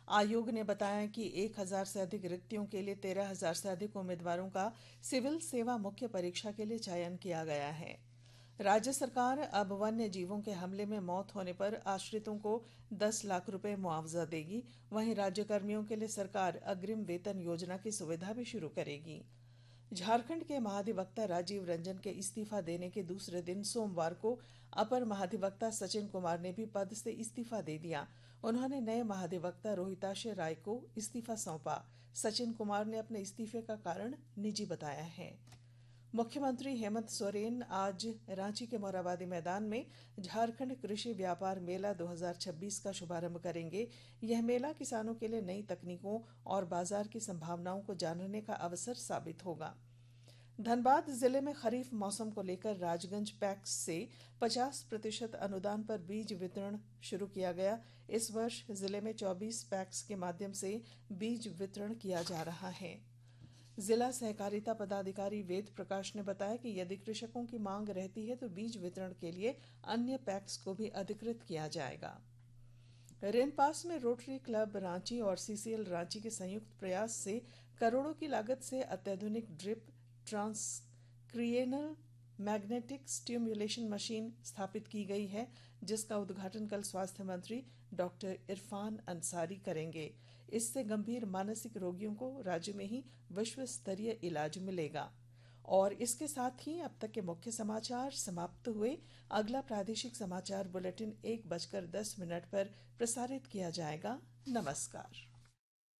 आयोग ने बताया कि 1000 से अधिक रिक्तियों के लिए 13,000 से अधिक उम्मीदवारों का सिविल सेवा मुख्य परीक्षा के लिए चयन किया गया है। राज्य सरकार अब वन्य जीवों के हमले में मौत होने पर आश्रितों को 10 लाख रुपए मुआवजा देगी। वहीं राज्य कर्मियों के लिए सरकार अग्रिम वेतन योजना की सुविधा भी शुरू करेगी। झारखंड के महाधिवक्ता राजीव रंजन के इस्तीफा देने के दूसरे दिन सोमवार को अपर महाधिवक्ता सचिन कुमार ने भी पद से इस्तीफा दे दिया। उन्होंने नए महाधिवक्ता रोहिताश राय को इस्तीफा सौंपा। सचिन कुमार ने अपने इस्तीफे का कारण निजी बताया है। मुख्यमंत्री हेमंत सोरेन आज रांची के मोरहाबादी मैदान में झारखंड कृषि व्यापार मेला 2026 का शुभारंभ करेंगे। यह मेला किसानों के लिए नई तकनीकों और बाजार की संभावनाओं को जानने का अवसर साबित होगा। धनबाद जिले में खरीफ मौसम को लेकर राजगंज पैक्स से 50% अनुदान पर बीज वितरण शुरू किया गया। इस वर्ष जिले में 24 पैक्स के माध्यम से बीज वितरण किया जा रहा है। जिला सहकारिता पदाधिकारी वेद प्रकाश ने बताया कि यदि कृषकों की मांग रहती है तो बीज वितरण के लिए अन्य पैक्स को भी अधिकृत किया जाएगा। रेनपास में रोटरी क्लब रांची और सीसीएल रांची के संयुक्त प्रयास से करोड़ों की लागत से अत्याधुनिक ड्रिप ट्रांसक्रिएनल मैग्नेटिक स्टिमुलेशन मशीन स्थापित की गई है, जिसका उद्घाटन कल स्वास्थ्य मंत्री डॉक्टर इरफान अंसारी करेंगे। इससे गंभीर मानसिक रोगियों को राज्य में ही विश्व स्तरीय इलाज मिलेगा। और इसके साथ ही अब तक के मुख्य समाचार समाप्त हुए। अगला प्रादेशिक समाचार बुलेटिन 1:10 पर प्रसारित किया जाएगा। नमस्कार।